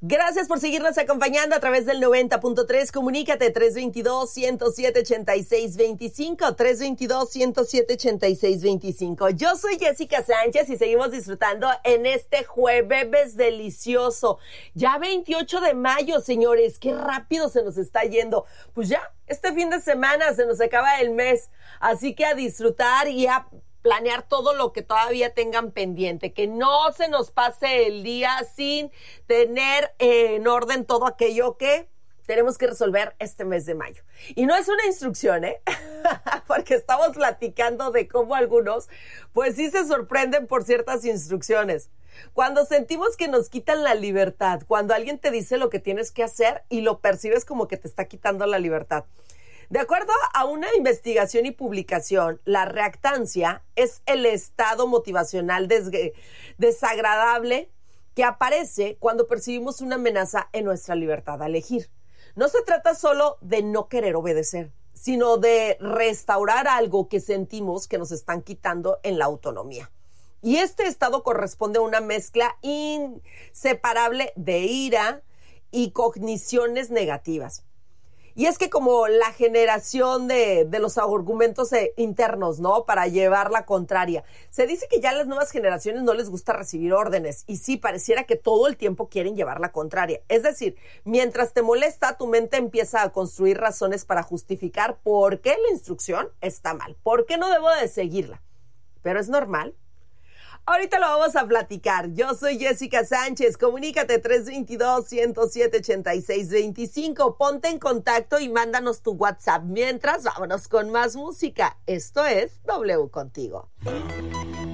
Gracias por seguirnos acompañando a través del 90.3. Comunícate 322-107-8625, 322-107-8625. Yo soy Jessica Sánchez y seguimos disfrutando en este jueves delicioso. Ya 28 de mayo, señores, qué rápido se nos está yendo. Pues ya, este fin de semana se nos acaba el mes, así que a disfrutar y a planear todo lo que todavía tengan pendiente, que no se nos pase el día sin tener en orden todo aquello que tenemos que resolver este mes de mayo. Y no es una instrucción, porque estamos platicando de cómo algunos, pues sí se sorprenden por ciertas instrucciones. Cuando sentimos que nos quitan la libertad, cuando alguien te dice lo que tienes que hacer y lo percibes como que te está quitando la libertad. De acuerdo a una investigación y publicación, la reactancia es el estado motivacional desagradable que aparece cuando percibimos una amenaza en nuestra libertad a elegir. No se trata solo de no querer obedecer, sino de restaurar algo que sentimos que nos están quitando en la autonomía. Y este estado corresponde a una mezcla inseparable de ira y cogniciones negativas. Y es que como la generación de los argumentos internos, ¿no? Para llevar la contraria. Se dice que ya a las nuevas generaciones no les gusta recibir órdenes. Y sí, pareciera que todo el tiempo quieren llevar la contraria. Es decir, mientras te molesta, tu mente empieza a construir razones para justificar por qué la instrucción está mal. ¿Por qué no debo de seguirla? ¿Pero es normal? Ahorita lo vamos a platicar. Yo soy Jessica Sánchez. Comunícate 322-107-8625. Ponte en contacto y mándanos tu WhatsApp. Mientras, vámonos con más música. Esto es W Contigo.